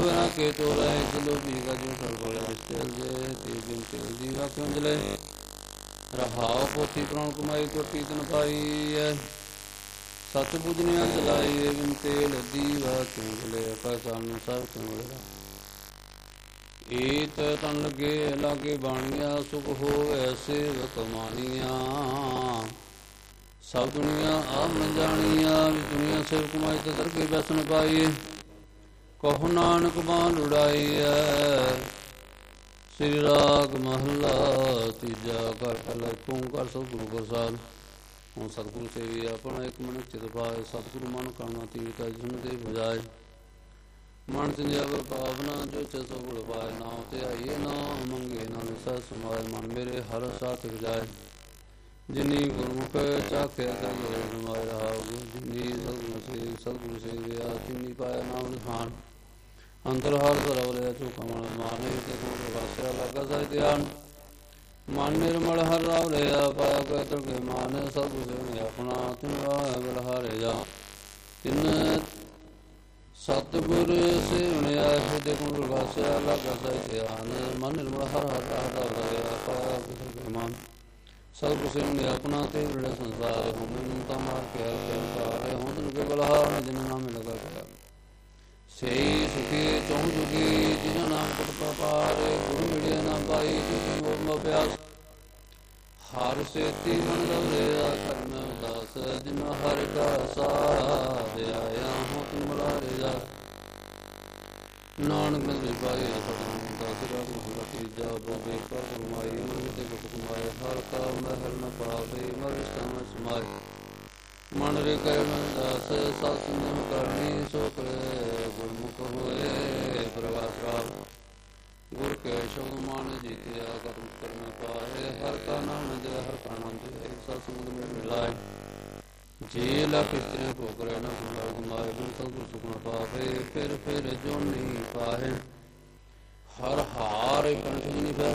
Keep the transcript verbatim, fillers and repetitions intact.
ਬਿਨਾ ਕੇ ਤੋਰੇ ਚਲੋ ਵੀ ਗਜੋ ਕਰ ਬੋਲੇ ਰਿਸ਼ਤੇ ਜੇ ਤੇ ਬਿਨ ਤੇ ਜੀਵਾ ਕਿਉਂ ਜਲੇ ਰਹਾਉ ਪੋਥੀ ਪ੍ਰਾਣ ਕਮਾਈ ਕੋਟੀ ਤਨ ਪਾਈ ਐ ਸਤ ਬੁਝਨਿਆ ਚਲਾਈ ਬਿਨ ਤੇਲ ਦੀਵਾ ਕਿਉਂ ਜਲੇ ਅਕਾ ਸਾਮਨੇ ਸਭ ਕਿਉਂ ਜਲੇ ਏਤ ਤਨ ਲਗੇ ਲਾਗੇ ਬਾਣੀਆਂ ਸੁਖ ਹੋਵੇ ਸੇਵਕ ਮਾਨੀਆਂ ਸਭ ਦੁਨੀਆ ਆਪ ਨ ਜਾਣੀਆਂ ਦੁਨੀਆ ਸੇਵਕ ਮਾਈ ਤੇ ਦਰ ਕੇ ਬਸਨ ਪਾਈ ਕਹੋ ਨਾਨਕ ਬਾਣ ਉਡਾਈਐ ਸ੍ਰੀ ਰਾਗ ਮਹੱਲਾ ਤੀਜਾ ਘਰ ਪਹਿਲਾ ਓਂਕਾਰ ਸਤਿਗੁਰੂ ਪ੍ਰਸਾਦਿ। ਹੁਣ ਸਤਿਗੁਰੂ ਸੇਵੀ ਆਪਣਾ ਇੱਕ ਮਨ ਚਿਤ ਪਾਏ ਸਤਿਗੁਰੂ ਮਨ ਕਰਨਾ ਤੀਰਥ ਜਿਨ ਦੇ ਬਜਾਏ ਮਨ ਚੰਜਬ ਭਾਵਨਾ ਜੋ ਚਸੋ ਗੁੜ ਪਾਏ ਨਾਮ ਤੇ ਆਈਏ ਨਾ ਮੰਗੇ ਨਾਮ ਸਹਿ ਸਮਾਏ ਮਨ ਮੇਰੇ ਹਰ ਸਾਥ ਜਾਏ ਜਿਨੀ ਗੁਰਮੁਖ ਚਾਖਿਆ ਕਰੇ ਰਮਾਇ ਰਹਾਉ ਜਿਨੀ ਸਤਿਗੁਰੂ ਸੇ ਸਤਿਗੁਰੂ ਸੇਵਿਆ ਤਿਨੀ ਪਾਇਆ ਨਾਮ ਨਿਧਾਨ ਅੰਤਰ ਹਰ ਧਰਵ ਲਿਆ ਝੂਕਾ ਮਨ ਮਾਨੇ ਤੇ ਗੁਣ ਪ੍ਰਗਾਸਿਆ ਲੱਗਾ ਸਹਿ ਧਿਆਨ ਮਨ ਨਿਰਮਲ ਹਰ ਰਾਵ ਲਿਆ ਪਾਇਆ ਕੈ ਤਰਕੇ ਮਾਨ ਸਤਿਗੁਰੂ ਸੇਵਿਆ ਆਪਣਾ ਤਿਨ ਰਾਹ ਬਲਹਾਰੇ ਜਾ ਤਿਨ ਸਤਿਗੁਰ ਸੇਵਿਆ ਹਿਰਦੇ ਗੁਣ ਪ੍ਰਗਾਸਿਆ ਲੱਗਾ ਸਹਿ ਧਿਆਨ ਮਨ ਨਿਰਮਲ ਹਰ ਹਰ ਰਾਹ ਲਿਆ ਪਾਇਆ ਕੈ ਤਰਕੇ ਮਾਨ ਸਤਿਗੁਰੂ ਸੇਵਿਆ ਆਪਣਾ ਤੇ ਵਿੜੇ ਸੰਸਾਰ ਹੁਮਨ ਤਾਂ ਮਾਰ ਕੇ ਹਰ ਹੁਣ ਤਨ ਕੇ ਬਲਹਾਰ ਜਿਨ ਨਾਮੇ ਲਗਾ ਕਰ ਸਹੀ ਸੁਖੀ ਚੌਂ ਜੁਗੀ ਜਿਨਾ ਨਾਮ ਕਟਪਾ ਪਾਰ ਗੁਰੂ ਮਿਲਿਆ ਨਾ ਪਾਈ ਜਿਨ ਮੋਹ ਮੋ ਪਿਆਸ ਹਰ ਸੇਤੀ ਮਨ ਰਵਿਆ ਕਰਮ ਦਾਸ ਜਿਨ ਹਰਿ ਕਾ ਸਾਧ ਆਇਆ ਹੋ ਤੁਮ ਲਾਰੇ ਜਾ ਨਾਨਕ ਮਿਲ ਪਾਈ ਸਤਿ ਦਸ ਰਸ ਹੁਆ ਤੀਜਾ ਬੋਬੇ ਕਰ ਕਮਾਈ ਮਨ ਤੇ ਗੁਟ ਕਮਾਏ ਹਰ ਕਾ ਮਹਿਲ ਨ ਪਾਵੇ ਮਰਿ ਸਮ ਸਮਾਏ ਮਨ ਰੇ ਕਰਨ ਦਾਸ ਸਤ ਨਿਮ ਕਰਨੀ ਸੋ ਕਰੇ ਗੁਰਮੁਖ ਹੋਏ ਪ੍ਰਗਾਸ ਰਾਮ ਗੁਰ ਕੇ ਸ਼ਬਦ ਮਾਨ ਜੀਤਿਆ ਕਰਮ ਕਰਮ ਪਾਏ ਹਰ ਕਾ ਨਾਮ ਦੇ ਹਰ ਕਾ ਨਾਮ ਦੇ ਸਤ ਸੰਗ ਮੇਂ ਮਿਲਾਏ ਜੇ ਲਾ ਕਿਤਨੇ ਭੋਗਰੇ ਨ ਸੁਨਾਰ ਗੁਮਾਏ ਗੁਰ ਸਤਿਗੁਰ ਸੁਖਨਾ ਪਾਵੇ ਫਿਰ ਫਿਰ ਜੋ ਨਹੀਂ ਪਾਹੇ ਹਰ ਹਾਰ ਕੰਠ ਜਿਨੀ ਪੈ